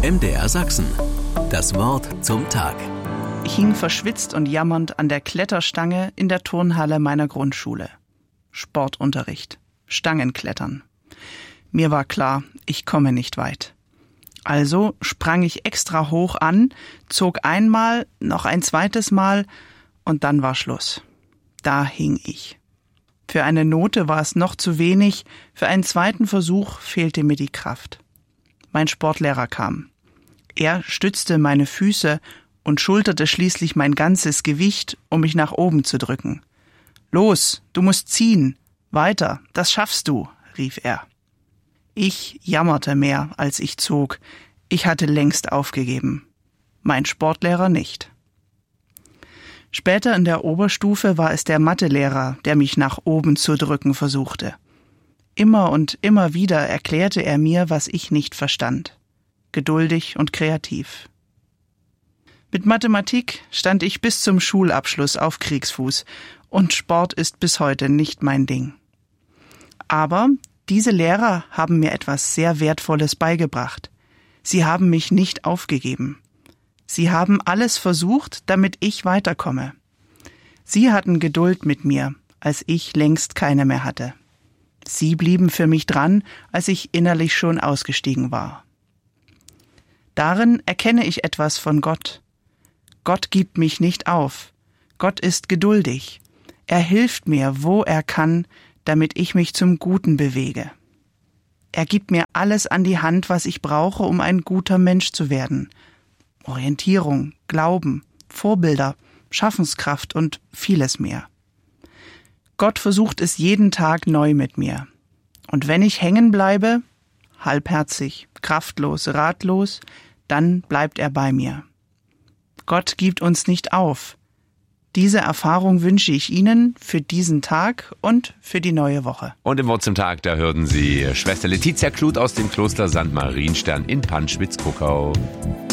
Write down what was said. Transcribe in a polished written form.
MDR Sachsen. Das Wort zum Tag. Ich hing verschwitzt und jammernd an der Kletterstange in der Turnhalle meiner Grundschule. Sportunterricht. Stangenklettern. Mir war klar, ich komme nicht weit. Also sprang ich extra hoch an, zog einmal, noch ein zweites Mal und dann war Schluss. Da hing ich. Für eine Note war es noch zu wenig, für einen zweiten Versuch fehlte mir die Kraft. Mein Sportlehrer kam. Er stützte meine Füße und schulterte schließlich mein ganzes Gewicht, um mich nach oben zu drücken. »Los, du musst ziehen! Weiter, das schaffst du«, rief er. Ich jammerte mehr, als ich zog. Ich hatte längst aufgegeben. Mein Sportlehrer nicht. Später in der Oberstufe war es der Mathelehrer, der mich nach oben zu drücken versuchte. Immer und immer wieder erklärte er mir, was ich nicht verstand. Geduldig und kreativ. Mit Mathematik stand ich bis zum Schulabschluss auf Kriegsfuß und Sport ist bis heute nicht mein Ding. Aber diese Lehrer haben mir etwas sehr Wertvolles beigebracht. Sie haben mich nicht aufgegeben. Sie haben alles versucht, damit ich weiterkomme. Sie hatten Geduld mit mir, als ich längst keine mehr hatte. Sie blieben für mich dran, als ich innerlich schon ausgestiegen war. Darin erkenne ich etwas von Gott. Gott gibt mich nicht auf. Gott ist geduldig. Er hilft mir, wo er kann, damit ich mich zum Guten bewege. Er gibt mir alles an die Hand, was ich brauche, um ein guter Mensch zu werden. Orientierung, Glauben, Vorbilder, Schaffenskraft und vieles mehr. Gott versucht es jeden Tag neu mit mir. Und wenn ich hängen bleibe, halbherzig, kraftlos, ratlos, dann bleibt er bei mir. Gott gibt uns nicht auf. Diese Erfahrung wünsche ich Ihnen für diesen Tag und für die neue Woche. Und im Wort zum Tag, da hörten Sie Schwester Letizia Kluth aus dem Kloster St. Marienstern in Panschwitz-Kuckau.